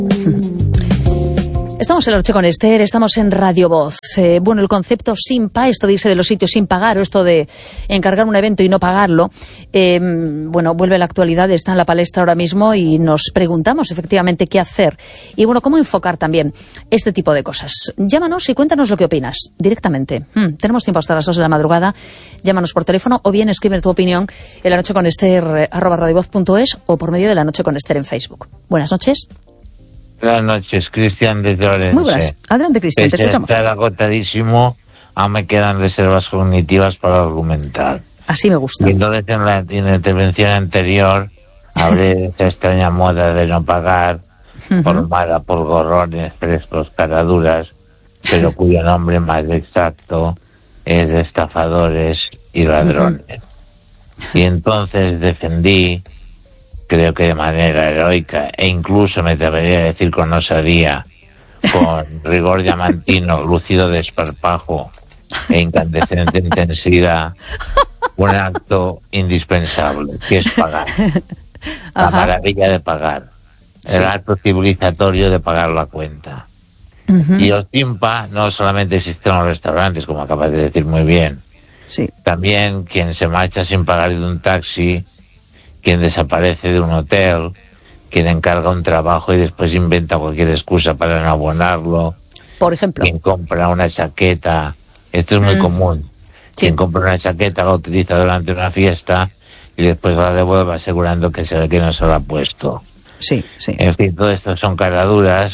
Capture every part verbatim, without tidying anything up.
Estamos en La Noche con Esther, estamos en Radio Voz. Eh, bueno, el concepto sin pa, esto de irse de los sitios sin pagar, o esto de encargar un evento y no pagarlo, eh, bueno, vuelve a la actualidad, está en la palestra ahora mismo y nos preguntamos efectivamente qué hacer. Y bueno, cómo enfocar también este tipo de cosas. Llámanos y cuéntanos lo que opinas directamente. Hmm, tenemos tiempo hasta las dos de la madrugada. Llámanos por teléfono o bien escribe tu opinión en la noche con Esther arroba radiovoz punto es o por medio de La Noche con Esther en Facebook. Buenas noches. Buenas noches, Cristian desde Orense. Muy buenas. Adelante, Cristian, te escuchamos. Estar agotadísimo, aún me quedan reservas cognitivas para argumentar. Así me gusta. Y entonces en la, en la intervención anterior hablé de esa extraña moda de no pagar, uh-huh. formada por gorrones, frescos, caraduras, pero cuyo nombre más exacto es de estafadores y ladrones. Uh-huh. Y entonces defendí, creo que de manera heroica, e incluso me atrevería a decir con osadía, con rigor diamantino, lúcido desparpajo e incandescente intensidad, un acto indispensable, que es pagar. La Ajá. maravilla de pagar. Sí. El acto civilizatorio de pagar la cuenta. Uh-huh. Y el timpa no solamente existe en los restaurantes, como acabas de decir muy bien. Sí. También quien se marcha sin pagar de un taxi, quien desaparece de un hotel, quien encarga un trabajo y después inventa cualquier excusa para no abonarlo. Por ejemplo. Quien compra una chaqueta, esto es muy mm. común. Sí. Quien compra una chaqueta, la utiliza durante una fiesta y después la devuelve asegurando que se ve que no se la ha puesto. Sí, sí. En fin, todo esto son caraduras,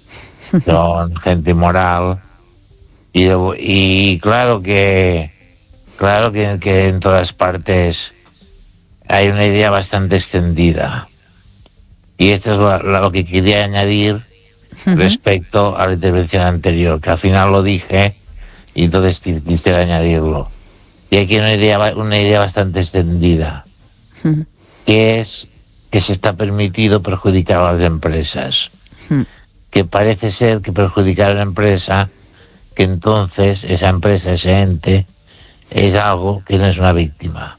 son gente inmoral y, y claro que, claro que, que en todas partes hay una idea bastante extendida. Y esto es lo, lo que quería añadir uh-huh. respecto a la intervención anterior, que al final lo dije y entonces quisiera añadirlo. Y aquí hay una idea, una idea bastante extendida, uh-huh. que es que se está permitido perjudicar a las empresas. Uh-huh. Que parece ser que perjudicar a la empresa, que entonces esa empresa, ese ente, es algo que no es una víctima.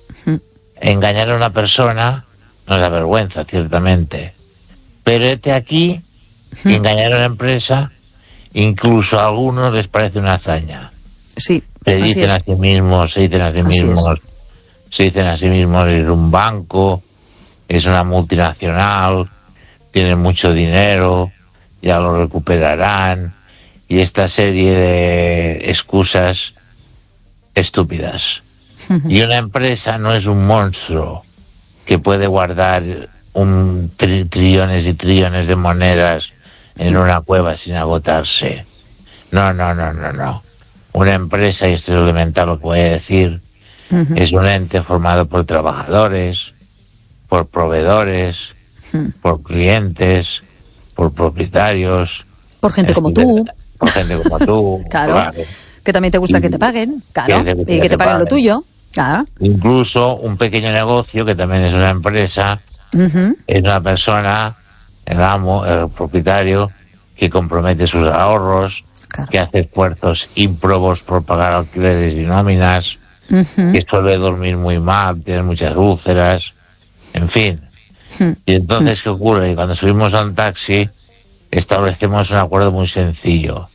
Engañar a una persona nos da vergüenza, ciertamente. Pero este aquí, uh-huh. engañar a una empresa, incluso a algunos les parece una hazaña. Sí, se dicen a sí mismos, se dicen a sí así mismos, es. se dicen a sí mismos, es un banco, es una multinacional, tienen mucho dinero, ya lo recuperarán, y esta serie de excusas estúpidas. Y una empresa no es un monstruo que puede guardar un tri trillones y trillones de monedas en una cueva sin agotarse. No, no, no, no, no. Una empresa, y esto es elemental lo que voy a decir, uh-huh. es un ente formado por trabajadores, por proveedores, uh-huh. por clientes, por propietarios. Por gente como tú. Por gente como tú. Claro. Claro. Que también te gusta y, que te paguen, claro, que te y que te paguen, paguen lo tuyo. Claro. Incluso un pequeño negocio, que también es una empresa, uh-huh. es una persona, el amo, el propietario, que compromete sus ahorros, claro. que hace esfuerzos ímprobos por pagar alquileres y nóminas, uh-huh. que suele dormir muy mal, tiene muchas úlceras, en fin. Uh-huh. Y entonces, ¿qué ocurre? Y cuando subimos a un taxi, establecemos un acuerdo muy sencillo.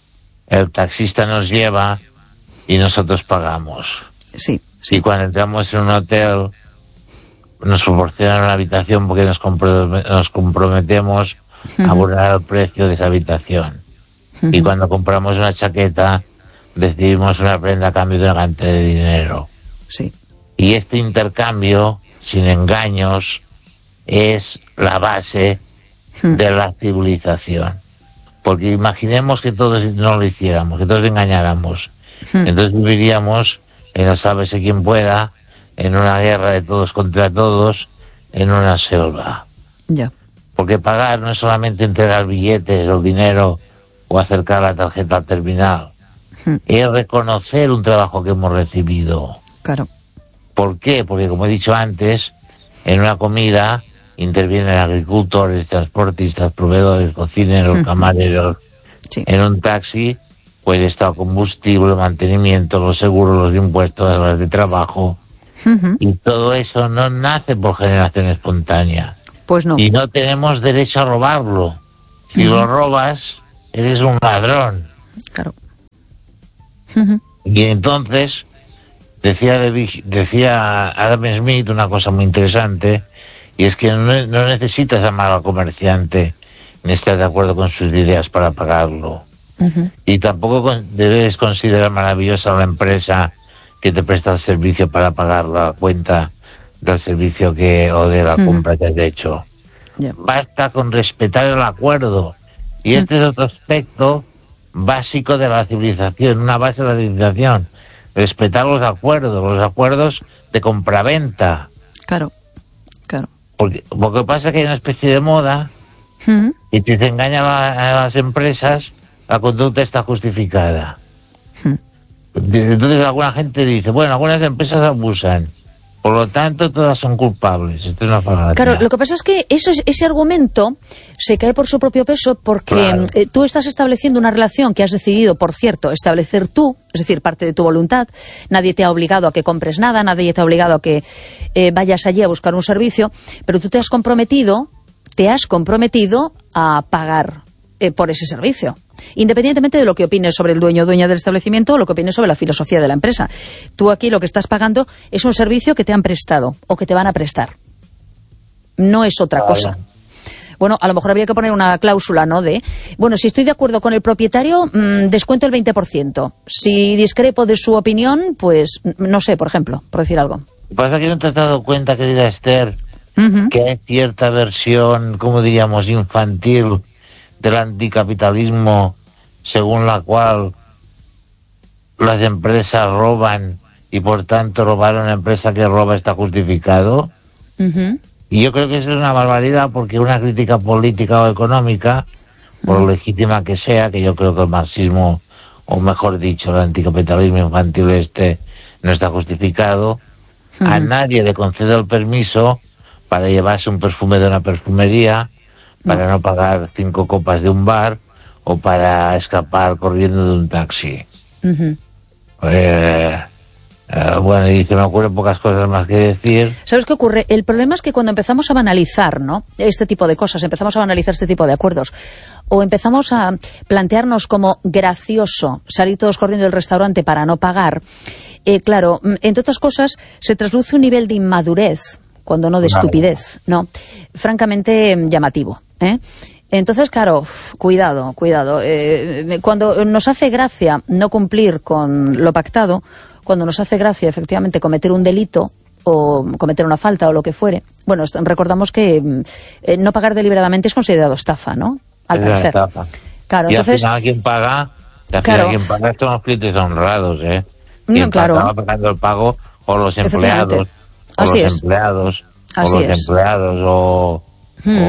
El taxista nos lleva y nosotros pagamos. Sí. Sí. Y cuando entramos en un hotel, nos proporcionan una habitación porque nos, comprom nos comprometemos uh-huh. a abonar el precio de esa habitación. Uh-huh. Y cuando compramos una chaqueta, recibimos una prenda a cambio de una cantidad de dinero. Sí. Y este intercambio, sin engaños, es la base uh-huh. de la civilización. Porque imaginemos que todos no lo hiciéramos, que todos engañáramos. Uh-huh. Entonces viviríamos en el sálvese quien pueda, en una guerra de todos contra todos, en una selva. Ya. Yeah. Porque pagar no es solamente entregar billetes o dinero o acercar la tarjeta al terminal. Uh-huh. Es reconocer un trabajo que hemos recibido. Claro. ¿Por qué? Porque, como he dicho antes, en una comida intervienen agricultores, transportistas, proveedores, cocineros, uh-huh. camareros. Sí. En un taxi puede estar combustible, mantenimiento, los seguros, los impuestos, las horas de trabajo. Uh-huh. Y todo eso no nace por generación espontánea. Pues no. Y no tenemos derecho a robarlo. Si uh-huh. lo robas, eres un ladrón. Claro. Uh-huh. Y entonces, decía, decía Adam Smith una cosa muy interesante, y es que no, no necesitas amar al comerciante ni estar de acuerdo con sus ideas para pagarlo. Uh-huh. Y tampoco debes considerar maravillosa la empresa que te presta el servicio para pagar la cuenta del servicio que o de la uh-huh. compra que has hecho. Yeah. Basta con respetar el acuerdo. Y uh-huh. este es otro aspecto básico de la civilización, una base de la civilización. Respetar los acuerdos, los acuerdos de compraventa. Claro, claro. Porque lo que pasa es que hay una especie de moda uh-huh. y si se engaña a, a las empresas, la conducta está justificada. Uh-huh. Entonces alguna gente dice, bueno, algunas empresas abusan, por lo tanto todas son culpables. Esto es una falacia. Claro, lo que pasa es que eso, ese argumento se cae por su propio peso porque claro. eh, tú estás estableciendo una relación que has decidido, por cierto, establecer tú, es decir, parte de tu voluntad. Nadie te ha obligado a que compres nada, nadie te ha obligado a que eh, vayas allí a buscar un servicio, pero tú te has comprometido, te has comprometido a pagar eh, por ese servicio. Independientemente de lo que opines sobre el dueño o dueña del establecimiento o lo que opines sobre la filosofía de la empresa. Tú aquí lo que estás pagando es un servicio que te han prestado o que te van a prestar. No es otra claro. cosa. Bueno, a lo mejor habría que poner una cláusula, ¿no? De, bueno, si estoy de acuerdo con el propietario, mmm, descuento el veinte por ciento. Si discrepo de su opinión, pues, no sé, por ejemplo, por decir algo. Lo que pasa es que no te has dado cuenta, querida Esther, uh-huh. que hay cierta versión, como diríamos, infantil del anticapitalismo, según la cual las empresas roban y por tanto robar a una empresa que roba está justificado. Uh-huh. Y yo creo que eso es una barbaridad, porque una crítica política o económica, por uh-huh. legítima que sea, que yo creo que el marxismo, o mejor dicho, el anticapitalismo infantil este, no está justificado, uh-huh. a nadie le concede el permiso para llevarse un perfume de una perfumería, para no. no pagar cinco copas de un bar o para escapar corriendo de un taxi. Uh-huh. Eh, eh, bueno, y se me ocurren pocas cosas más que decir. ¿Sabes qué ocurre? El problema es que cuando empezamos a banalizar, ¿no?, este tipo de cosas, empezamos a banalizar este tipo de acuerdos, o empezamos a plantearnos como gracioso salir todos corriendo del restaurante para no pagar, eh, claro, entre otras cosas, se trasluce un nivel de inmadurez, cuando no de estupidez, ¿no?, francamente llamativo. ¿Eh? Entonces, claro, cuidado, cuidado. Eh, cuando nos hace gracia no cumplir con lo pactado, cuando nos hace gracia efectivamente cometer un delito o cometer una falta o lo que fuere, bueno, recordamos que eh, no pagar deliberadamente es considerado estafa, ¿no? Al parecer. Estafa. Claro, y entonces, al final quien paga, al claro, final quien paga son los clientes honrados, ¿eh? No, quien claro. acaba pagando el pago o los empleados, o Así los es. empleados, Así o los es. empleados, o... Hmm.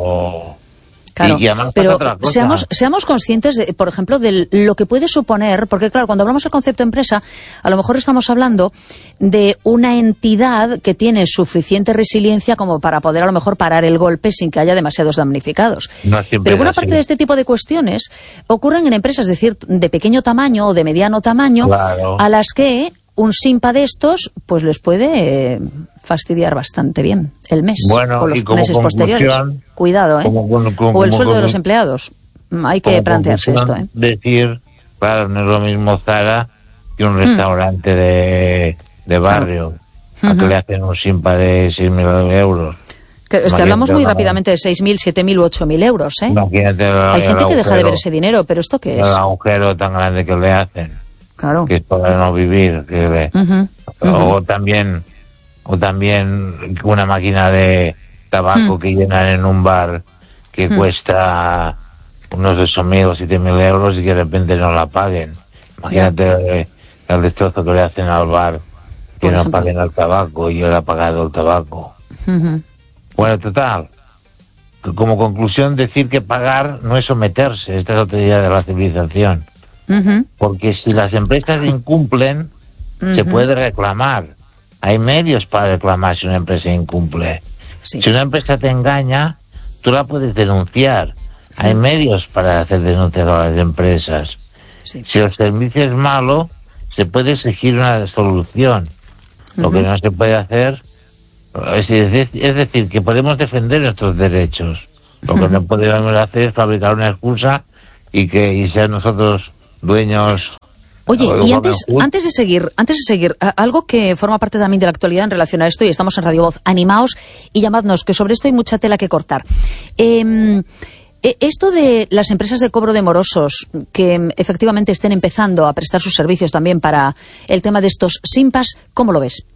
o Claro, y, y pero seamos, seamos conscientes, de, por ejemplo, de lo que puede suponer, porque claro, cuando hablamos del concepto empresa, a lo mejor estamos hablando de una entidad que tiene suficiente resiliencia como para poder a lo mejor parar el golpe sin que haya demasiados damnificados. No, pero buena parte de este tipo de cuestiones ocurren en empresas de, cierto, de pequeño tamaño o de mediano tamaño, claro, a las que un simpa de estos pues les puede eh, fastidiar bastante bien el mes, bueno, o los meses posteriores. Cuidado, ¿eh? Como, como, como, o el sueldo como, de los empleados. Hay que plantearse esto, ¿eh? Decir, claro, no es lo mismo Zara que un restaurante mm. de, de barrio, claro, a que uh-huh. le hacen un simpa de seis mil euros. Que, es que hablamos muy rápidamente de seis mil, siete mil u ocho mil euros, ¿eh? Imagínate el, Hay gente agujero, que deja de ver ese dinero, pero ¿esto qué es? El agujero tan grande que le hacen. Claro. Que es para no vivir. Que le, uh-huh. o Uh-huh. también o también una máquina de tabaco uh-huh. que llenan en un bar que uh-huh. cuesta unos ocho mil o siete mil euros y que de repente no la paguen. Imagínate yeah. el, el destrozo que le hacen al bar, que Por no ejemplo. paguen el tabaco, y él ha pagado el tabaco. Uh-huh. Bueno, total, como conclusión, decir que pagar no es someterse. Esta es otra idea de la civilización. Uh-huh. Porque si las empresas incumplen, uh-huh. se puede reclamar. Hay medios para reclamar si una empresa incumple. Sí. Si una empresa te engaña, tú la puedes denunciar. Hay uh-huh. medios para hacer denuncias a las empresas. Sí. Si el servicio es malo, se puede exigir una solución. Uh-huh. Lo que no se puede hacer Es decir, es decir, que podemos defender nuestros derechos. Lo que no podemos hacer es fabricar una excusa y que y ser nosotros dueños. Oye, y antes, antes de seguir, antes de seguir, algo que forma parte también de la actualidad en relación a esto, y estamos en Radio Voz, animaos y llamadnos, que sobre esto hay mucha tela que cortar. Eh, esto de las empresas de cobro de morosos, que efectivamente estén empezando a prestar sus servicios también para el tema de estos SIMPAs, ¿cómo lo ves?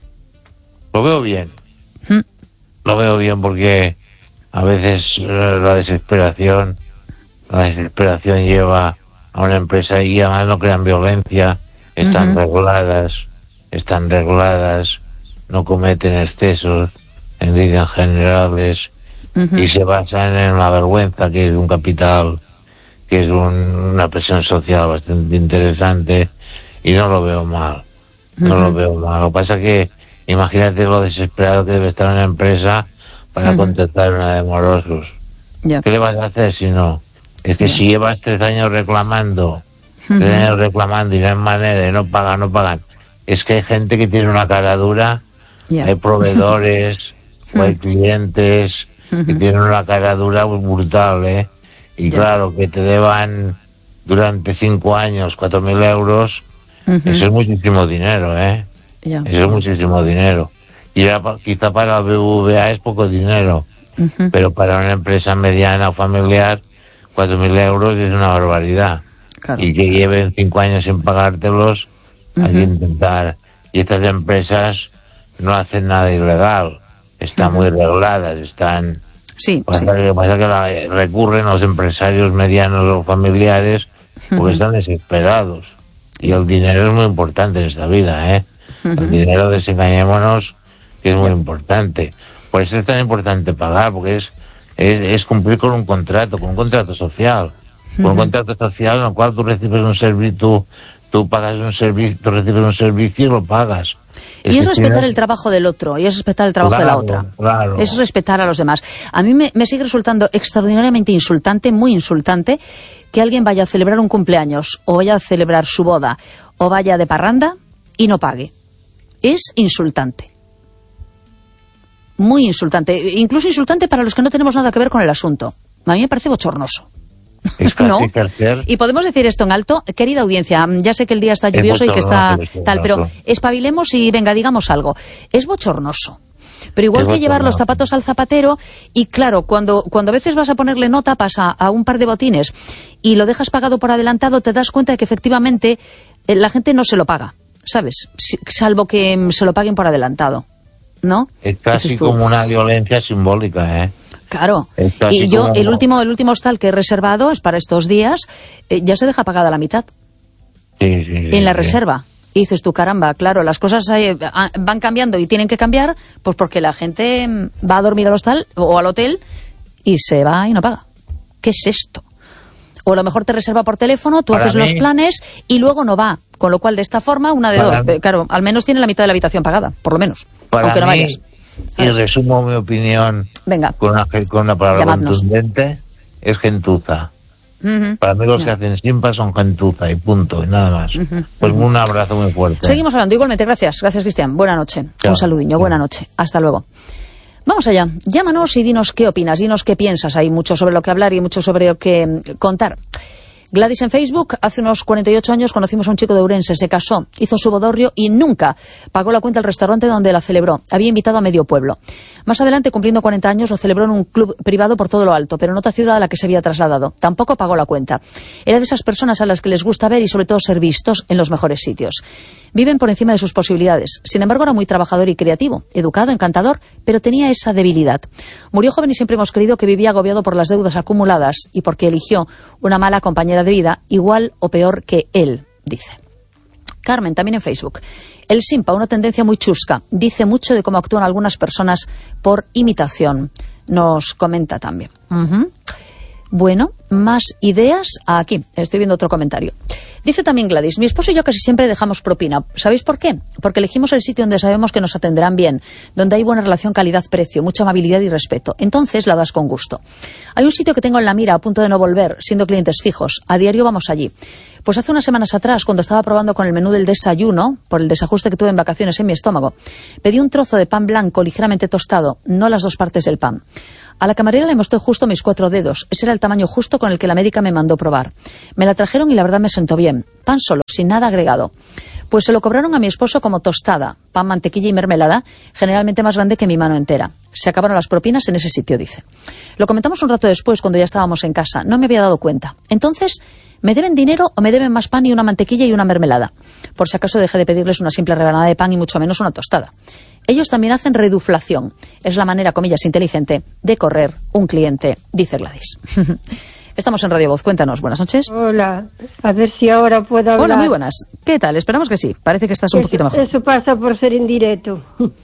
Lo veo bien. ¿Mm? Lo veo bien porque a veces la desesperación, la desesperación lleva a una empresa y además no crean violencia, están uh-huh. reguladas, están reguladas, no cometen excesos en líneas generales uh-huh. y se basan en la vergüenza, que es un capital, que es un, una presión social bastante interesante, y no lo veo mal, no uh-huh. lo veo mal. Lo que pasa es que imagínate lo desesperado que debe estar una empresa para uh-huh. contestar una de morosos. Yeah. ¿Qué le vas a hacer si no? Es que si llevas tres años reclamando, uh-huh. tres años reclamando y no hay manera, y no pagan, no pagan. Es que hay gente que tiene una cara dura, yeah. hay proveedores, uh-huh. o hay clientes uh-huh. que tienen una cara dura brutal, ¿eh? Y yeah. claro, que te deban durante cinco años cuatro mil euros, uh-huh. eso es muchísimo dinero, ¿eh? Yeah. Eso es muchísimo dinero. Y ya, quizá para el B B V A es poco dinero, uh-huh. pero para una empresa mediana o familiar, cuatro mil euros es una barbaridad. Claro. Y que lleven cinco años sin pagártelos, uh-huh. hay que intentar. Y estas empresas no hacen nada ilegal, están uh-huh. muy reguladas, están... Sí, pasa sí. que, pasa que la, recurren los empresarios medianos o familiares porque uh-huh. están desesperados. Y el dinero es muy importante en esta vida, ¿eh? Uh-huh. El dinero, desengañémonos, que es muy importante. Por eso es tan importante pagar, porque es Es, es cumplir con un contrato, con un contrato social, con uh-huh. un contrato social en el cual tú recibes un servicio, tú, tú pagas un servicio, tú recibes un servicio y lo pagas. Y es, es respetar tienes... el trabajo del otro, y es respetar el trabajo claro, de la otra. Claro. Es respetar a los demás. A mí me, me sigue resultando extraordinariamente insultante, muy insultante, que alguien vaya a celebrar un cumpleaños, o vaya a celebrar su boda, o vaya de parranda y no pague. Es insultante. Muy insultante, incluso insultante para los que no tenemos nada que ver con el asunto. A mí me parece bochornoso. Es ¿No? Y podemos decir esto en alto, querida audiencia, ya sé que el día está lluvioso y que está tal, pero espabilemos y venga, digamos algo. Es bochornoso. Pero igual que llevar los zapatos al zapatero, y claro, cuando, cuando a veces vas a ponerle nota, pasa a un par de botines y lo dejas pagado por adelantado, te das cuenta de que efectivamente eh, la gente no se lo paga, ¿sabes? Si, salvo que mm, se lo paguen por adelantado. ¿No? Es casi como una violencia simbólica, ¿eh? Claro. Y yo, como... el último el último hostal que he reservado es para estos días, eh, ya se deja pagada la mitad. Sí, sí, sí. En la sí. reserva. Y dices tú, caramba, claro, las cosas eh, van cambiando y tienen que cambiar, pues porque la gente va a dormir al hostal o al hotel y se va y no paga. ¿Qué es esto? O a lo mejor te reserva por teléfono, tú para haces mí... los planes y luego no va. Con lo cual, de esta forma, una de para dos. Mí... Claro, al menos tiene la mitad de la habitación pagada, por lo menos. Para aunque no mí, vayas. Y resumo mi opinión Venga. Con, una, con una palabra Llamadnos. contundente, es gentuza. Uh-huh. Para mí los yeah. que hacen simpas son gentuza y punto, y nada más. Uh-huh. Pues uh-huh. un abrazo muy fuerte. Seguimos hablando, igualmente, gracias. Gracias, Cristian. Buena noche. Chao. Un saludiño, buena noche. Hasta luego. Vamos allá. Llámanos y dinos qué opinas, dinos qué piensas. Hay mucho sobre lo que hablar y mucho sobre lo que contar. Gladys en Facebook, hace unos cuarenta y ocho años conocimos a un chico de Ourense, se casó, hizo su bodorrio y nunca pagó la cuenta al restaurante donde la celebró. Había invitado a medio pueblo. Más adelante, cumpliendo cuarenta años, lo celebró en un club privado por todo lo alto, pero en otra ciudad a la que se había trasladado. Tampoco pagó la cuenta. Era de esas personas a las que les gusta ver y sobre todo ser vistos en los mejores sitios. Viven por encima de sus posibilidades. Sin embargo, era muy trabajador y creativo, educado, encantador, pero tenía esa debilidad. Murió joven y siempre hemos creído que vivía agobiado por las deudas acumuladas y porque eligió una mala compañera de vida, igual o peor que él, dice. Carmen, también en Facebook. El simpa, una tendencia muy chusca. Dice mucho de cómo actúan algunas personas por imitación. Nos comenta también. Uh-huh. Bueno, más ideas aquí. Estoy viendo otro comentario. Dice también Gladys, mi esposo y yo casi siempre dejamos propina. ¿Sabéis por qué? Porque elegimos el sitio donde sabemos que nos atenderán bien, donde hay buena relación calidad-precio, mucha amabilidad y respeto. Entonces la das con gusto. Hay un sitio que tengo en la mira a punto de no volver, siendo clientes fijos. A diario vamos allí. Pues hace unas semanas atrás, cuando estaba probando con el menú del desayuno, por el desajuste que tuve en vacaciones en mi estómago, pedí un trozo de pan blanco ligeramente tostado, no las dos partes del pan. A la camarera le mostré justo mis cuatro dedos. Ese era el tamaño justo con el que la médica me mandó probar. Me la trajeron y la verdad me sentó bien. Pan solo, sin nada agregado. Pues se lo cobraron a mi esposo como tostada, pan, mantequilla y mermelada, generalmente más grande que mi mano entera. Se acabaron las propinas en ese sitio, dice. Lo comentamos un rato después, cuando ya estábamos en casa. No me había dado cuenta. Entonces, ¿me deben dinero o me deben más pan y una mantequilla y una mermelada? Por si acaso dejé de pedirles una simple rebanada de pan y mucho menos una tostada. Ellos también hacen reduflación. Es la manera, comillas, inteligente de correr un cliente, dice Gladys. Estamos en Radio Voz. Cuéntanos. Buenas noches. Hola. A ver si ahora puedo hablar. Hola, muy buenas. ¿Qué tal? Esperamos que sí. Parece que estás un eso, poquito mejor. Eso pasa por ser indirecto.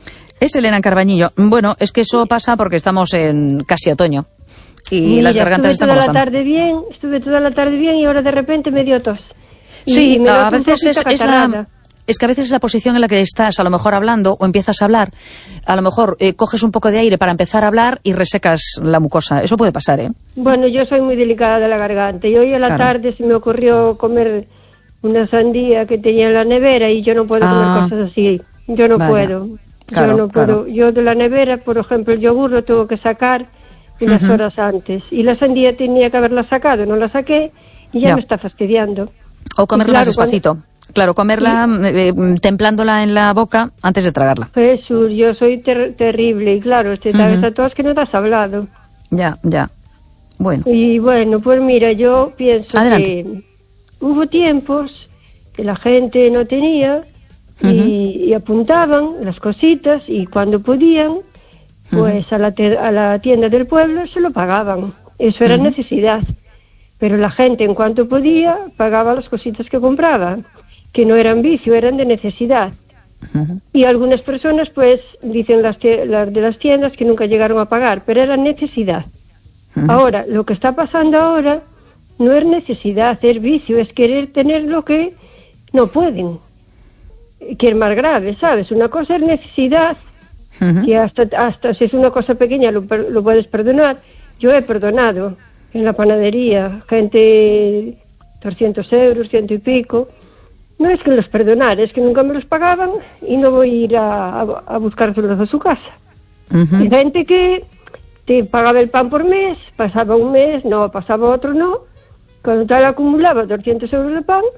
Es Elena Carbañillo. Bueno, es que eso pasa porque estamos en casi otoño. Y Mira, las gargantas están estuve como toda la están. tarde bien, estuve toda la tarde bien y ahora de repente me dio tos. Y, Sí, y me a noto un veces es, poquito es la... catarrada. Es que a veces es la posición en la que estás, a lo mejor hablando, o empiezas a hablar, a lo mejor eh, coges un poco de aire para empezar a hablar y resecas la mucosa. Eso puede pasar, ¿eh? Bueno, yo soy muy delicada de la garganta y hoy a la Claro. tarde se me ocurrió comer una sandía que tenía en la nevera y yo no puedo Ah. comer cosas así. Yo no Vaya. puedo. Claro, yo no puedo. claro. Yo de la nevera, por ejemplo, el yogur lo tengo que sacar unas Ujú. horas antes. Y la sandía tenía que haberla sacado, no la saqué y ya, Ya. me está fastidiando. O comerla Y más claro, cuando- despacito. Claro, comerla eh, templándola en la boca antes de tragarla. Jesús, yo soy ter- terrible y claro, te sabes Ujú. a todos que no te has hablado. Ya, ya. Bueno. Y bueno, pues mira, yo pienso Adelante. que hubo tiempos que la gente no tenía y, Ujú. y apuntaban las cositas y cuando podían, pues a, la te- a la tienda del pueblo se lo pagaban. Eso era Ujú. necesidad. Pero la gente en cuanto podía pagaba las cositas que compraba, que no eran vicio, eran de necesidad. Ujú. Y algunas personas, pues, dicen las, tie- las de las tiendas que nunca llegaron a pagar, pero era necesidad. Ujú. Ahora, lo que está pasando ahora no es necesidad, es vicio, es querer tener lo que no pueden, que es más grave, ¿sabes? Una cosa es necesidad, Ujú. que hasta, hasta si es una cosa pequeña lo, per- lo puedes perdonar. Yo he perdonado en la panadería, gente doscientos euros, ciento y pico. No es que los perdonara, es que nunca me los pagaban y no voy a ir a, a, a buscárselos a su casa. Ujú. Hay gente que te pagaba el pan por mes, pasaba un mes, no, pasaba otro, no. Cuando tal acumulaba doscientos euros de pan,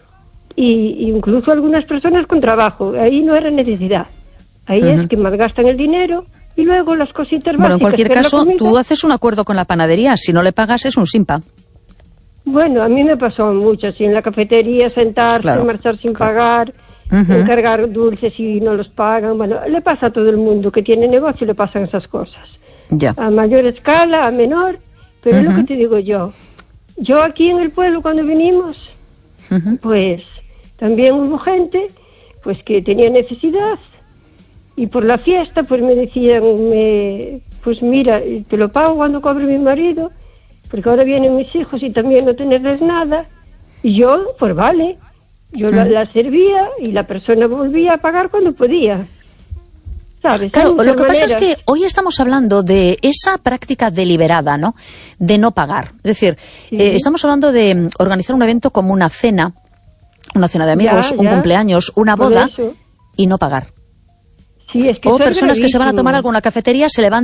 y, y incluso algunas personas con trabajo. Ahí no era necesidad. Ahí Ujú. es que malgastan el dinero y luego las cositas Bueno, en básicas. cualquier que es la caso, comida. tú haces un acuerdo con la panadería. Si no le pagas, es un simpa. Bueno, a mí me pasó mucho, así en la cafetería, sentarse, Claro, marchar sin claro. pagar, Ujú. encargar dulces y no los pagan. Bueno, le pasa a todo el mundo que tiene negocio, le pasan esas cosas. Ya. A mayor escala, a menor, pero es lo Ujú. que te digo yo. Yo aquí en el pueblo cuando vinimos, Ujú. pues también hubo gente pues que tenía necesidad y por la fiesta pues me decían, me, pues mira, te lo pago cuando cobre mi marido, porque ahora vienen mis hijos y también no tenerles nada. Y yo, pues vale, yo la, la servía y la persona volvía a pagar cuando podía. ¿Sabes? Claro, Hay lo muchas que pasa es maneras. que hoy estamos hablando de esa práctica deliberada, ¿no? De no pagar. Es decir, Sí. eh, estamos hablando de mm, organizar un evento como una cena, una cena de amigos, Ya, un ya. cumpleaños, una Por boda, eso. y no pagar. Sí, es que O eso es personas que se van a gravísimo. tomar algo en la cafetería, se levantan